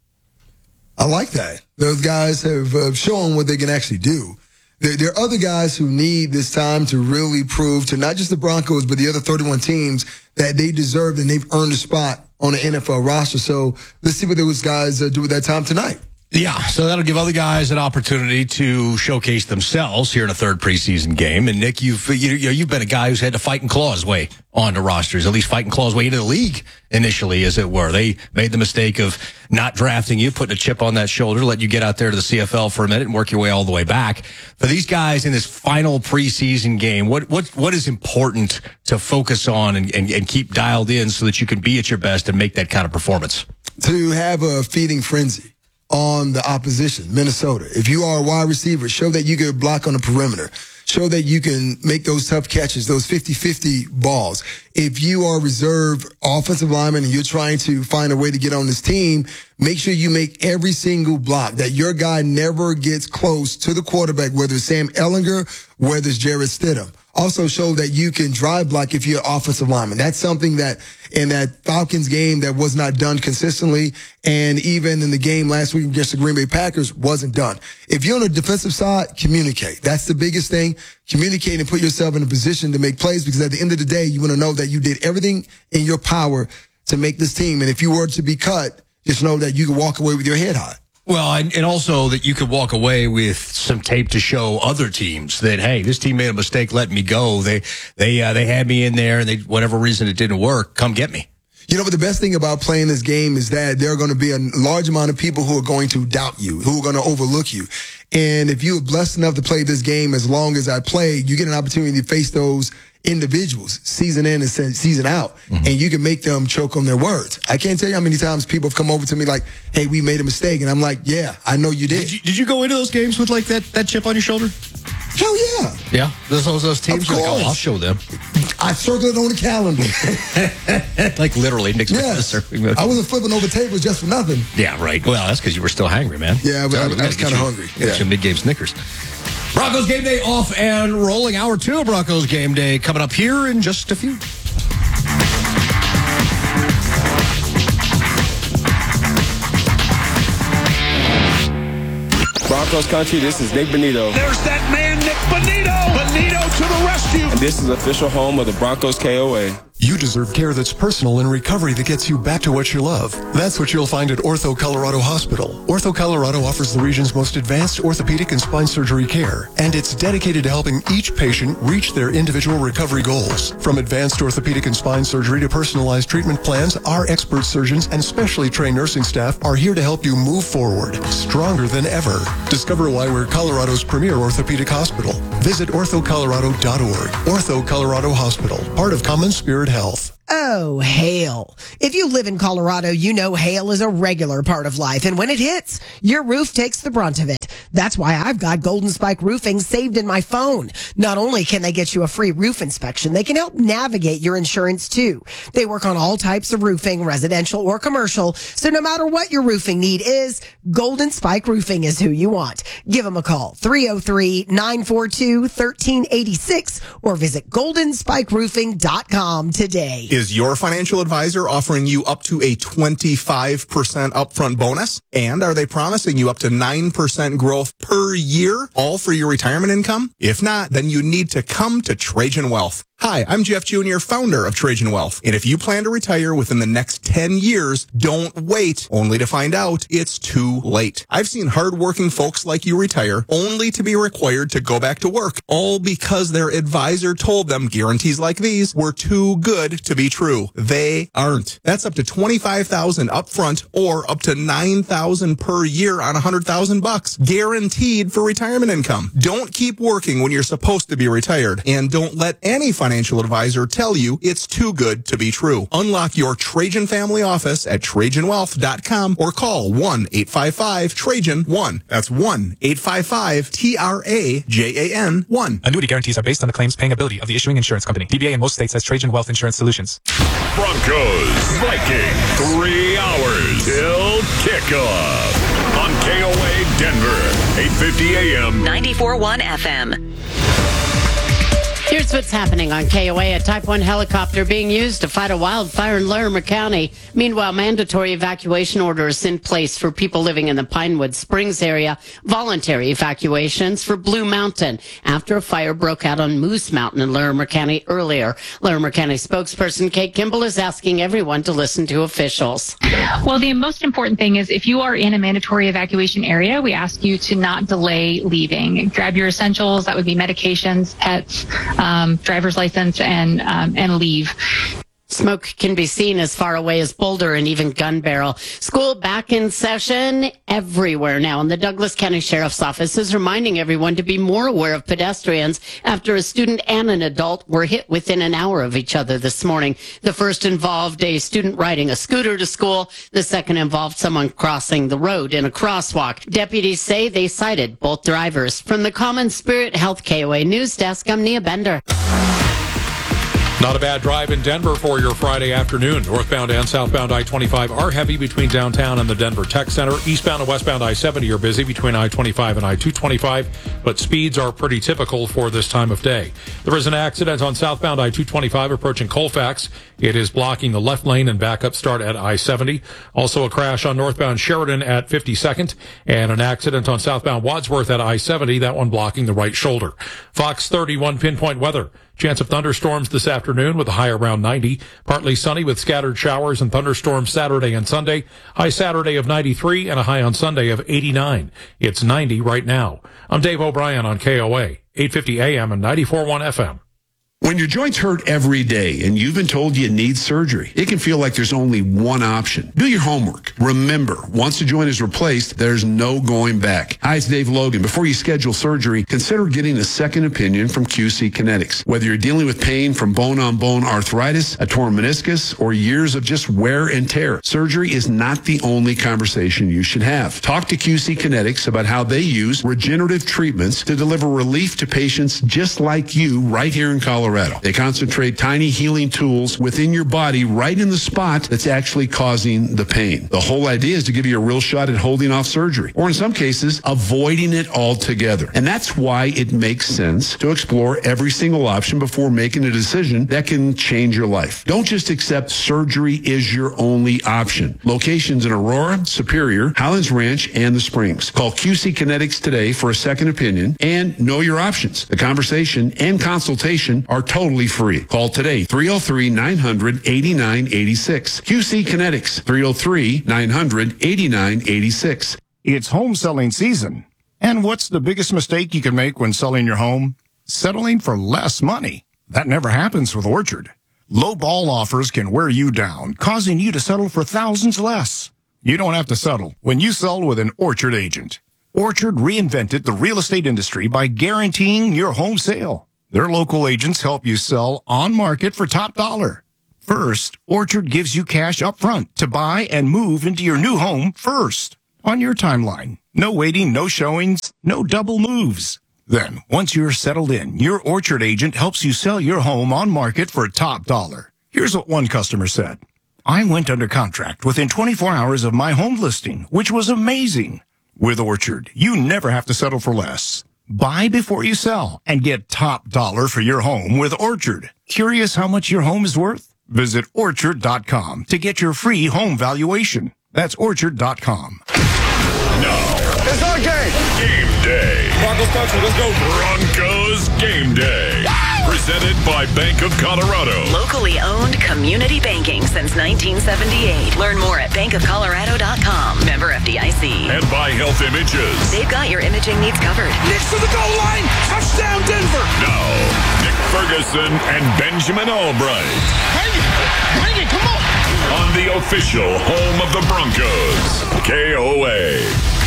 I like that. Those guys have shown what they can actually do. There are other guys who need this time to really prove to not just the Broncos, but the other 31 teams that they deserve and they've earned a spot on the NFL roster. So let's see what those guys do with that time tonight. Yeah, so that'll give other guys an opportunity to showcase themselves here in a third preseason game. And Nick, you've been a guy who's had to fight and claw his way onto rosters, at least fight and claw his way into the league initially, as it were. They made the mistake of not drafting you, putting a chip on that shoulder, let you get out there to the CFL for a minute and work your way all the way back. For these guys in this final preseason game, what is important to focus on and keep dialed in so that you can be at your best and make that kind of performance? To have a feeding frenzy on the opposition, Minnesota. If you are a wide receiver, show that you can block on the perimeter. Show that you can make those tough catches, those 50-50 balls. If you are a reserve offensive lineman and you're trying to find a way to get on this team, make sure you make every single block, that your guy never gets close to the quarterback, whether it's Sam Ehlinger, whether it's Jarrett Stidham. Also show that you can drive block if you're an offensive lineman. That's something that in that Falcons game that was not done consistently, and even in the game last week against the Green Bay Packers wasn't done. If you're on the defensive side, communicate. That's the biggest thing. Communicate and put yourself in a position to make plays, because at the end of the day, you want to know that you did everything in your power to make this team. And if you were to be cut, just know that you can walk away with your head high. Well, and also that you could walk away with some tape to show other teams that, hey, this team made a mistake letting me go. They had me in there, and whatever reason it didn't work, come get me. You know, but the best thing about playing this game is that there are going to be a large amount of people who are going to doubt you, who are going to overlook you. And if you are blessed enough to play this game as long as I played, you get an opportunity to face those individuals season in and season out, and you can make them choke on their words. I can't tell you how many times people have come over to me like, hey, we made a mistake. And I'm like, yeah, I know you did. Did you go into those games with like that chip on your shoulder? Hell yeah. Yeah? Those teams are like, oh, I'll show them. I circled it on the calendar. Like literally. Nick's I wasn't flipping over tables just for nothing. Yeah, right. Well, that's because you were still hangry, man. Yeah, but I was kind of hungry. Get your mid-game Snickers. Broncos Game Day off and rolling. Hour 2 of Broncos Game Day coming up here in just a few. Broncos country, this is Nick Bonito. There's that man, Nick Bonito. Bonito to the rescue. And this is official home of the Broncos KOA. You deserve care that's personal and recovery that gets you back to what you love. That's what you'll find at Ortho Colorado Hospital. Ortho Colorado offers the region's most advanced orthopedic and spine surgery care, and it's dedicated to helping each patient reach their individual recovery goals. From advanced orthopedic and spine surgery to personalized treatment plans, our expert surgeons and specially trained nursing staff are here to help you move forward, stronger than ever. Discover why we're Colorado's premier orthopedic hospital. Visit orthocolorado.org. Ortho Colorado Hospital, part of Common Spirit Health. Oh, hail. If you live in Colorado, you know hail is a regular part of life. And when it hits, your roof takes the brunt of it. That's why I've got Golden Spike Roofing saved in my phone. Not only can they get you a free roof inspection, they can help navigate your insurance too. They work on all types of roofing, residential or commercial. So no matter what your roofing need is, Golden Spike Roofing is who you want. Give them a call, 303-942-1386, or visit goldenspikeroofing.com today. Is your financial advisor offering you up to a 25% upfront bonus? And are they promising you up to 9% growth per year, all for your retirement income? If not, then you need to come to Trajan Wealth. Hi, I'm Jeff Jr., founder of Trajan Wealth. And if you plan to retire within the next 10 years, don't wait only to find out it's too late. I've seen hardworking folks like you retire only to be required to go back to work, all because their advisor told them guarantees like these were too good to be true. They aren't. That's up to $25,000 upfront or up to $9,000 per year on $100,000, guaranteed for retirement income. Don't keep working when you're supposed to be retired, and don't let any financial advisor tell you it's too good to be true. Unlock your Trajan family office at TrajanWealth.com or call 1-855-TRAJAN-1. That's 1-855-TRAJAN-1. Annuity guarantees are based on the claims paying ability of the issuing insurance company. DBA in most states has Trajan Wealth Insurance Solutions. Broncos, Vikings, 3 hours till kickoff on KOA Denver, 850 AM. 94.1 FM. Here's what's happening on KOA. A Type 1 helicopter being used to fight a wildfire in Larimer County. Meanwhile, mandatory evacuation orders in place for people living in the Pinewood Springs area. Voluntary evacuations for Blue Mountain after a fire broke out on Moose Mountain in Larimer County earlier. Larimer County spokesperson Kate Kimball is asking everyone to listen to officials. Well, the most important thing is if you are in a mandatory evacuation area, we ask you to not delay leaving. Grab your essentials. That would be medications, pets, driver's license, and leave. Smoke can be seen as far away as Boulder and even Gun Barrel. School back in session everywhere now, and the Douglas County Sheriff's Office is reminding everyone to be more aware of pedestrians after a student and an adult were hit within an hour of each other this morning. The first involved a student riding a scooter to school. The second involved someone crossing the road in a crosswalk. Deputies say they cited both drivers. From the Common Spirit Health KOA News Desk, I'm Nia Bender. Not a bad drive in Denver for your Friday afternoon. Northbound and southbound I-25 are heavy between downtown and the Denver Tech Center. Eastbound and westbound I-70 are busy between I-25 and I-225, but speeds are pretty typical for this time of day. There is an accident on southbound I-225 approaching Colfax. It is blocking the left lane and backup start at I-70. Also a crash on northbound Sheridan at 52nd and an accident on southbound Wadsworth at I-70, that one blocking the right shoulder. Fox 31 pinpoint weather. Chance of thunderstorms this afternoon with a high around 90. Partly sunny with scattered showers and thunderstorms Saturday and Sunday. High Saturday of 93 and a high on Sunday of 89. It's 90 right now. I'm Dave O'Brien on KOA, 850 AM and 94.1 FM. When your joints hurt every day and you've been told you need surgery, it can feel like there's only one option. Do your homework. Remember, once the joint is replaced, there's no going back. Hi, it's Dave Logan. Before you schedule surgery, consider getting a second opinion from QC Kinetics. Whether you're dealing with pain from bone-on-bone arthritis, a torn meniscus, or years of just wear and tear, surgery is not the only conversation you should have. Talk to QC Kinetics about how they use regenerative treatments to deliver relief to patients just like you right here in Colorado. Colorado. They concentrate tiny healing tools within your body right in the spot that's actually causing the pain. The whole idea is to give you a real shot at holding off surgery, or in some cases, avoiding it altogether. And that's why it makes sense to explore every single option before making a decision that can change your life. Don't just accept surgery is your only option. Locations in Aurora, Superior, Highlands Ranch, and the Springs. Call QC Kinetics today for a second opinion and know your options. The conversation and consultation are totally free. Call today, 303-900-8986. QC Kinetics, 303-900-8986. It's home selling season. And what's the biggest mistake you can make when selling your home? Settling for less money. That never happens with Orchard. Low ball offers can wear you down, causing you to settle for thousands less. You don't have to settle when you sell with an Orchard agent. Orchard reinvented the real estate industry by guaranteeing your home sale. Their local agents help you sell on market for top dollar. First, Orchard gives you cash up front to buy and move into your new home first on your timeline. No waiting, no showings, no double moves. Then, once you're settled in, your Orchard agent helps you sell your home on market for top dollar. Here's what one customer said. I went under contract within 24 hours of my home listing, which was amazing. With Orchard, you never have to settle for less. Buy before you sell and get top dollar for your home with Orchard. Curious how much your home is worth? Visit Orchard.com to get your free home valuation. That's Orchard.com. Now, it's our game. Game day. Broncos country, let's go. Broncos Game Day. Presented by Bank of Colorado. Locally owned community banking since 1978. Learn more at bankofcolorado.com. Member FDIC. And by Health Images. They've got your imaging needs covered. Next to the goal line. Touchdown, Denver. Now, Nick Ferguson and Benjamin Albright. Bring it, come on. On the official home of the Broncos, KOA.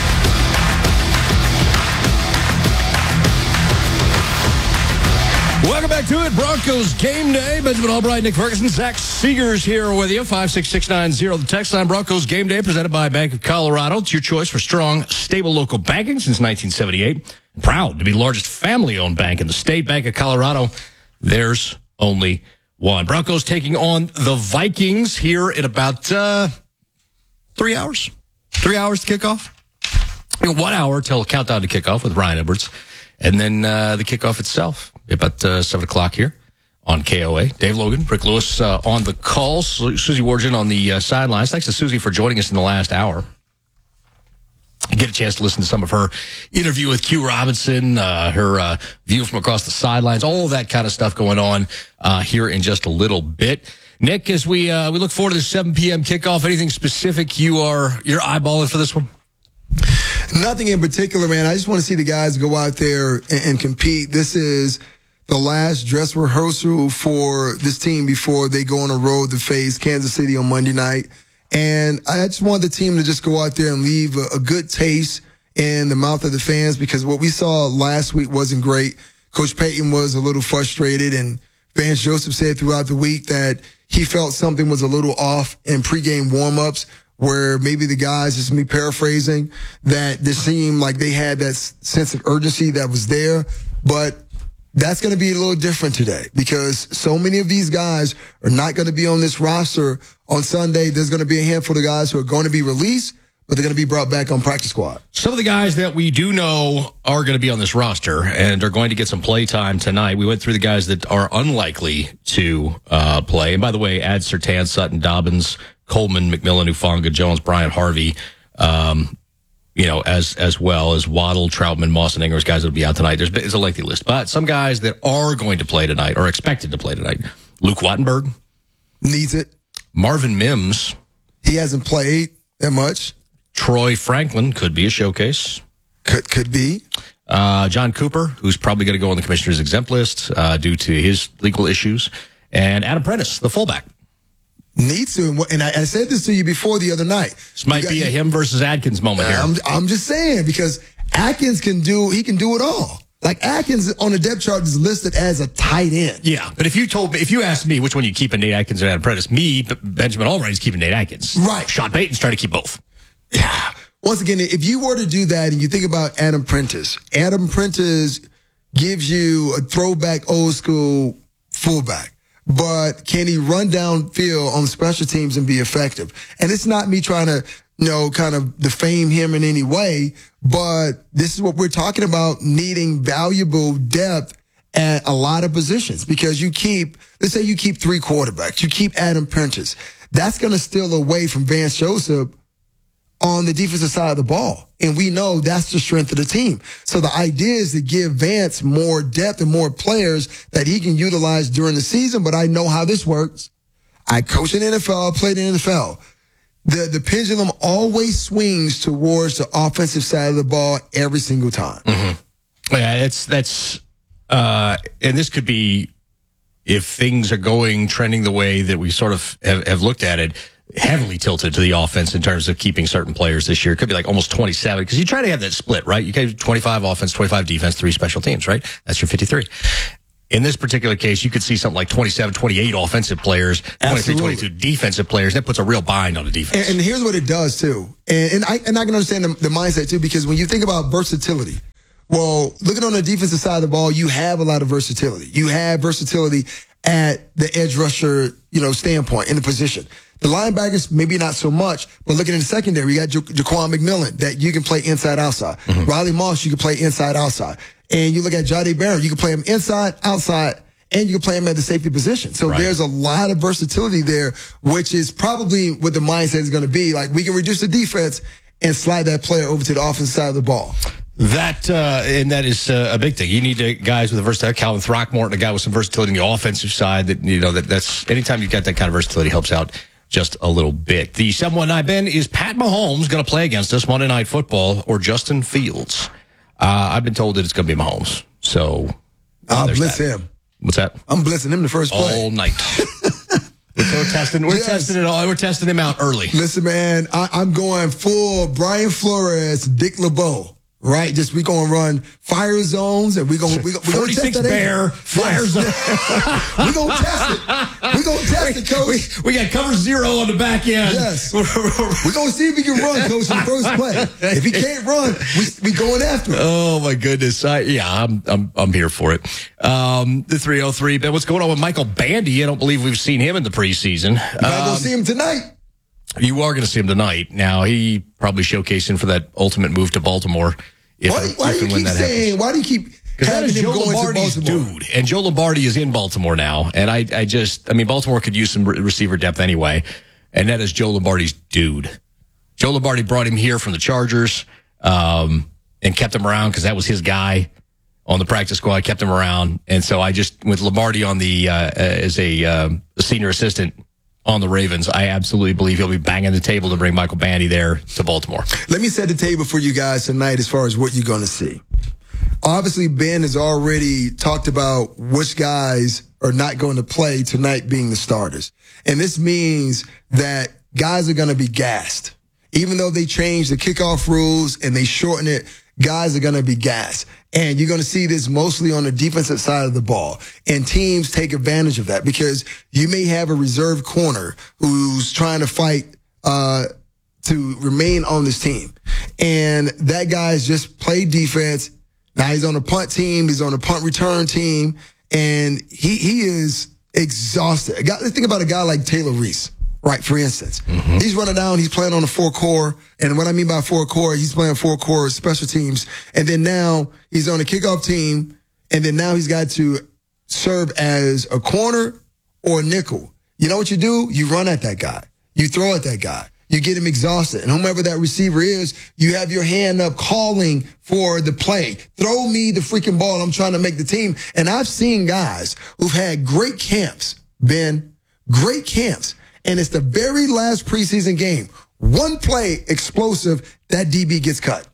Welcome back to it. Broncos Game Day. Benjamin Albright, Nick Ferguson, Zach Seegers here with you. 56690, the text line. Broncos Game Day presented by Bank of Colorado. It's your choice for strong, stable local banking since 1978. Proud to be the largest family-owned bank in the state. Bank of Colorado. There's only one. Broncos taking on the Vikings here in about 3 hours. 3 hours to kick off. 1 hour till countdown to kickoff with Ryan Edwards. And then the kickoff itself about 7 o'clock here on KOA. Dave Logan, Rick Lewis on the call. Susie Wargin on the sidelines. Thanks to Susie for joining us in the last hour. Get a chance to listen to some of her interview with Q Robinson, her view from across the sidelines, all of that kind of stuff going on here in just a little bit. Nick, as we look forward to the 7 p.m. kickoff, anything specific you're eyeballing for this one? Nothing in particular, man. I just want to see the guys go out there and compete. This is the last dress rehearsal for this team before they go on a road to face Kansas City on Monday night. And I just want the team to just go out there and leave a good taste in the mouth of the fans, because what we saw last week wasn't great. Coach Payton was a little frustrated, and Vance Joseph said throughout the week that he felt something was a little off in pregame warmups, where maybe the guys, just me paraphrasing, that this seemed like they had that sense of urgency that was there. But that's going to be a little different today, because so many of these guys are not going to be on this roster on Sunday. There's going to be a handful of guys who are going to be released, but they're going to be brought back on practice squad. Some of the guys that we do know are going to be on this roster and are going to get some play time tonight. We went through the guys that are unlikely to play. And by the way, add Surtain, Sutton, Dobbins, Coleman, McMillan, Hufanga, Jones, Bryant, Harvey, as well as Waddle, Troutman, Moss, and Ingers, guys that will be out tonight. It's a lengthy list. But some guys that are going to play tonight or expected to play tonight. Luke Wattenberg. Needs it. Marvin Mims. He hasn't played that much. Troy Franklin could be a showcase. Could be. John Cooper, who's probably going to go on the commissioner's exempt list due to his legal issues. And Adam Prentice, the fullback. Needs to, and I said this to you before the other night. This might be a him versus Adkins moment here. I'm just saying, because Atkins can do it all. Like, Atkins on the depth chart is listed as a tight end. Yeah, but if you asked me which one you keep in Nate Atkins and Adam Prentice, Benjamin Albright is keeping Nate Atkins. Right. Sean Payton's trying to keep both. Yeah. Once again, if you were to do that and you think about Adam Prentice gives you a throwback old school fullback. But can he run downfield on special teams and be effective? And it's not me trying to, kind of defame him in any way, but this is what we're talking about, needing valuable depth at a lot of positions, because let's say you keep 3 quarterbacks, you keep Adam Prentice. That's going to steal away from Vance Joseph on the defensive side of the ball. And we know that's the strength of the team. So the idea is to give Vance more depth and more players that he can utilize during the season. But I know how this works. I coach in the NFL, played in the NFL. The pendulum always swings towards the offensive side of the ball every single time. Mm-hmm. Yeah, and this could be, if things are trending the way that we sort of have looked at it, heavily tilted to the offense in terms of keeping certain players this year. It could be like almost 27, because you try to have that split, right? You get 25 offense, 25 defense, 3 special teams, right? That's your 53. In this particular case, you could see something like 27, 28 offensive players, 23, 22 defensive players. That puts a real bind on the defense. And here's what it does, too. And I can understand the mindset, too, because when you think about versatility, well, looking on the defensive side of the ball, you have a lot of versatility. You have versatility at the edge rusher, standpoint in the position. The linebackers, maybe not so much, but looking in the secondary, you got Jaquan McMillan that you can play inside, outside. Mm-hmm. Riley Moss, you can play inside, outside. And you look at Jahdae Barron, you can play him inside, outside, and you can play him at the safety position. So There's a lot of versatility there, which is probably what the mindset is going to be. Like, we can reduce the defense and slide that player over to the offensive side of the ball. That is a big thing. You need guys with a versatility. Calvin Throckmorton, a guy with some versatility on the offensive side. That's anytime you've got that kind of versatility, helps out just a little bit. The 719 Ben, is Pat Mahomes going to play against us Monday Night Football or Justin Fields? I've been told that it's going to be Mahomes. So I'll blitz him. What's that? I'm blitzing him the first play all night. We're testing it all. We're testing him out early. Listen, man, I'm going full Brian Flores, Dick LeBeau. Right, we gonna run fire zones, and we gonna 46 bear fire zone. We gonna test it. We gonna test it, coach. We got cover 0 on the back end. Yes, we gonna see if he can run, coach, in the first play. If he can't run, we going after him. Oh my goodness! I'm here for it. The 303 Ben, what's going on with Michael Bandy? I don't believe we've seen him in the preseason. You gotta go see him tonight. You are going to see him tonight. Now, he probably showcasing for that ultimate move to Baltimore. Why do you keep having him going to Baltimore? Dude, and Joe Lombardi is in Baltimore now. And Baltimore could use some receiver depth anyway. And that is Joe Lombardi's dude. Joe Lombardi brought him here from the Chargers, and kept him around because that was his guy on the practice squad, kept him around. And so with Lombardi on the, as a senior assistant on the Ravens, I absolutely believe he'll be banging the table to bring Michael Bandy there to Baltimore. Let me set the table for you guys tonight as far as what you're going to see. Obviously, Ben has already talked about which guys are not going to play tonight being the starters. And this means that guys are going to be gassed. Even though they changed the kickoff rules and they shorten it, guys are going to be gassed. And you're going to see this mostly on the defensive side of the ball. And teams take advantage of that because you may have a reserve corner who's trying to fight to remain on this team. And that guy's just played defense. Now he's on a punt team. He's on a punt return team. And he is exhausted. Think about a guy like Taylor Reese. Right, for instance, he's running down, he's playing on a 4-core. And what I mean by 4-core, he's playing 4-core special teams. And then now he's on a kickoff team. And then now he's got to serve as a corner or a nickel. You know what you do? You run at that guy. You throw at that guy. You get him exhausted. And whomever that receiver is, you have your hand up calling for the play. Throw me the freaking ball. I'm trying to make the team. And I've seen guys who've had great camps, Ben, great camps. And it's the very last preseason game. One play explosive, that DB gets cut.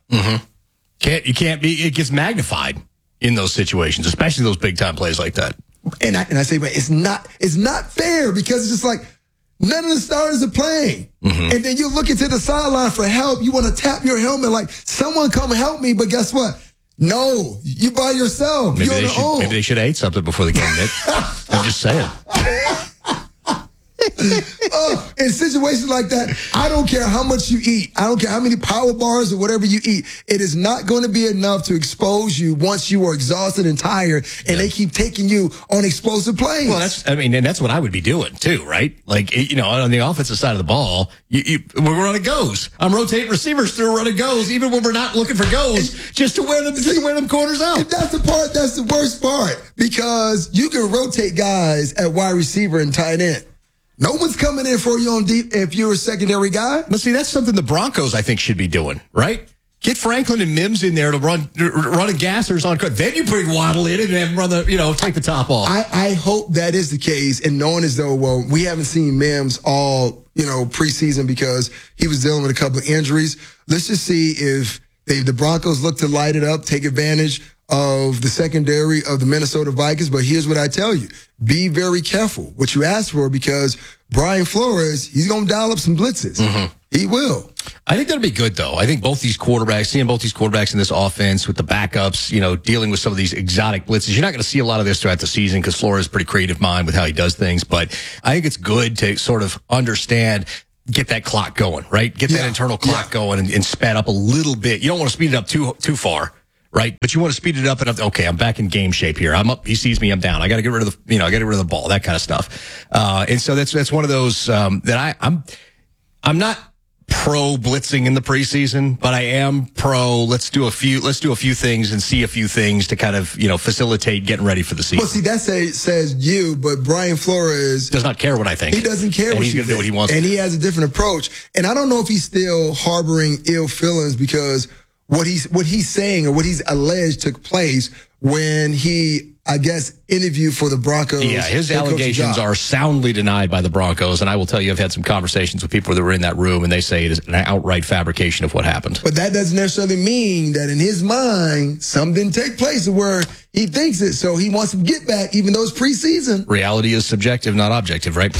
It gets magnified in those situations, especially those big time plays like that. And I say, but it's not fair because it's just like none of the starters are playing. And then you look into the sideline for help. You want to tap your helmet like someone come help me. But guess what? No, you by yourself. You're on your own. Maybe they should have ate something before the game, Nick. I'm just saying. In situations like that, I don't care how much you eat. I don't care how many power bars or whatever you eat. It is not going to be enough to expose you once you are exhausted and tired, and they keep taking you on explosive plays. Well, and that's what I would be doing too, right? Like, on the offensive side of the ball, we're running goes. I'm rotating receivers through running goes, even when we're not looking for goes, just to wear them corners out. And that's the worst part, because you can rotate guys at wide receiver and tight end. No one's coming in for you on deep if you're a secondary guy. But see, that's something the Broncos, I think, should be doing, right? Get Franklin and Mims in there to run a gassers on cut. Then you bring Waddle in and have him run take the top off. I hope that is the case. And knowing as though, well, we haven't seen Mims all, preseason because he was dealing with a couple of injuries. Let's just see if the Broncos look to light it up, take advantage of the secondary of the Minnesota Vikings. But here's what I tell you. Be very careful what you ask for, because Brian Flores, he's going to dial up some blitzes. Mm-hmm. He will. I think that'll be good, though. I think seeing both these quarterbacks in this offense with the backups, dealing with some of these exotic blitzes. You're not going to see a lot of this throughout the season because Flores is a pretty creative mind with how he does things. But I think it's good to sort of understand, get that clock going, right? Get that internal clock going and sped up a little bit. You don't want to speed it up too far. Right. But you want to speed it up and okay, I'm back in game shape here. I'm up. He sees me. I'm down. I got to get rid of I got to get rid of the ball, that kind of stuff. And so that's one of those, that I'm not pro blitzing in the preseason, but I am pro. Let's do a few things and see a few things to kind of, facilitate getting ready for the season. Well, see, that says you, but Brian Flores does not care what I think. He doesn't care what he's going to do what he wants. And he has a different approach. And I don't know if he's still harboring ill feelings, because what he's saying or what he's alleged took place when he, I guess, interviewed for the Broncos. Yeah, his allegations are soundly denied by the Broncos, and I will tell you, I've had some conversations with people that were in that room, and they say it is an outright fabrication of what happened. But that doesn't necessarily mean that in his mind, something didn't take place where he thinks it, so he wants to get back, even though it's preseason. Reality is subjective, not objective, right?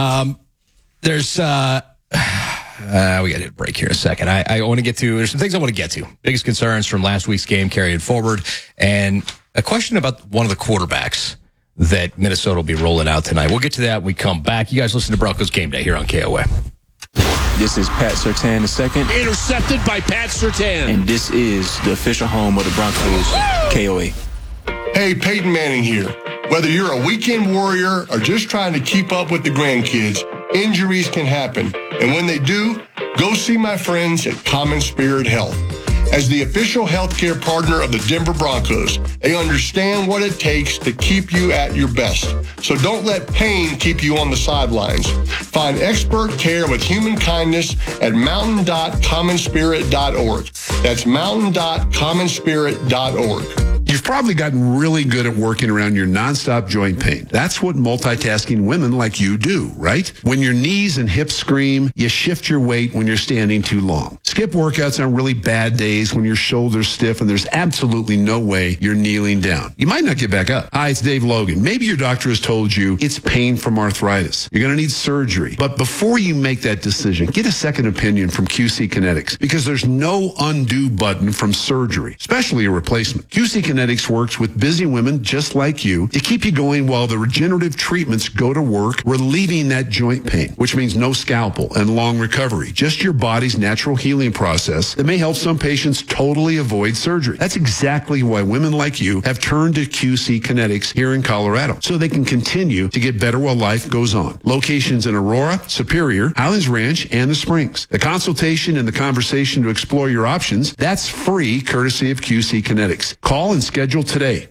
We got to hit a break here in a second. I want to get to, there's some things I want to get to. Biggest concerns from last week's game carrying forward, and a question about one of the quarterbacks that Minnesota will be rolling out tonight. We'll get to that when we come back. You guys listen to Broncos Game Day here on KOA. This is Pat Surtain II. Intercepted by Pat Surtain. And this is the official home of the Broncos, KOA. Hey, Peyton Manning here. Whether you're a weekend warrior or just trying to keep up with the grandkids, injuries can happen. And when they do, go see my friends at Common Spirit Health. As the official healthcare partner of the Denver Broncos, they understand what it takes to keep you at your best. So don't let pain keep you on the sidelines. Find expert care with human kindness at mountain.commonspirit.org. That's mountain.commonspirit.org. You've probably gotten really good at working around your nonstop joint pain. That's what multitasking women like you do, right? When your knees and hips scream, you shift your weight when you're standing too long. Skip workouts on really bad days when your shoulders stiff and there's absolutely no way you're kneeling down. You might not get back up. Hi, it's Dave Logan. Maybe your doctor has told you it's pain from arthritis. You're going to need surgery. But before you make that decision, get a second opinion from QC Kinetics, because there's no undo button from surgery, especially a replacement. QC Kinetics works with busy women just like you to keep you going while the regenerative treatments go to work, relieving that joint pain, which means no scalpel and long recovery, just your body's natural healing process that may help some patients totally avoid surgery. That's exactly why women like you have turned to QC Kinetics here in Colorado, so they can continue to get better while life goes on. Locations in Aurora, Superior, Highlands Ranch, and the Springs. The consultation and the conversation to explore your options, that's free, courtesy of QC Kinetics. Call and schedule today.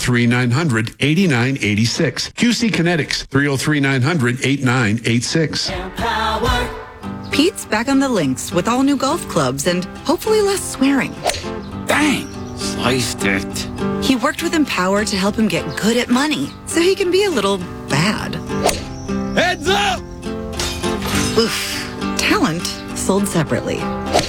303-900-8986. QC Kinetics. 303-900-8986. Pete's back on the links with all new golf clubs and hopefully less swearing. Dang, sliced it. He worked with Empower to help him get good at money, so he can be a little bad. Heads up! Oof. Talent sold separately.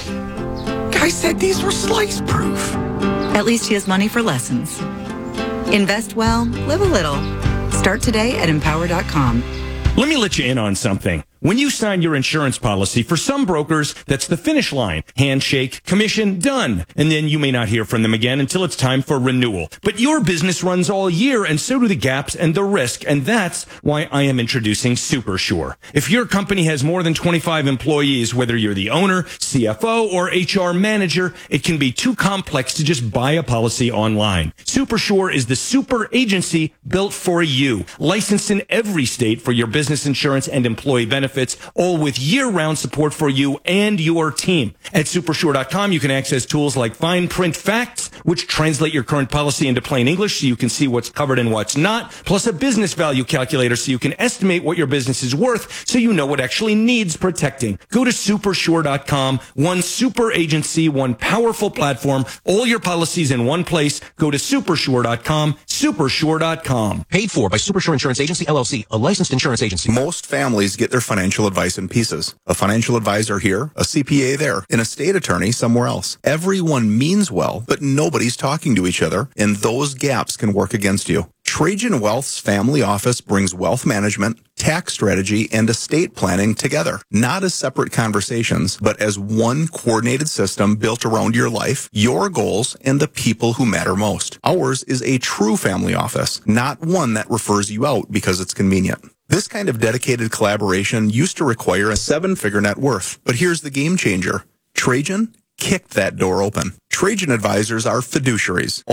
Guy said these were slice proof. At least he has money for lessons. Invest well, live a little. Start today at Empower.com. Let me let you in on something. When you sign your insurance policy, for some brokers, that's the finish line. Handshake, commission, done. And then you may not hear from them again until it's time for renewal. But your business runs all year, and so do the gaps and the risk, and that's why I am introducing SuperSure. If your company has more than 25 employees, whether you're the owner, CFO, or HR manager, it can be too complex to just buy a policy online. SuperSure is the super agency built for you, licensed in every state for your business insurance and employee benefits, all with year-round support for you and your team. At Supersure.com, you can access tools like fine print facts, which translate your current policy into plain English so you can see what's covered and what's not, plus a business value calculator so you can estimate what your business is worth so you know what actually needs protecting. Go to Supersure.com, one super agency, one powerful platform, all your policies in one place. Go to Supersure.com, Supersure.com. Paid for by Supersure Insurance Agency, LLC, a licensed insurance agency. Most families get their financial advice in pieces. A financial advisor here, a CPA there, an estate attorney somewhere else. Everyone means well, but nobody's talking to each other, and those gaps can work against you. Trajan Wealth's family office brings wealth management, tax strategy, and estate planning together, not as separate conversations, but as one coordinated system built around your life, your goals, and the people who matter most. Ours is a true family office, not one that refers you out because it's convenient. This kind of dedicated collaboration used to require a 7-figure net worth, but here's the game changer. Trajan kicked that door open. Trajan advisors are fiduciaries.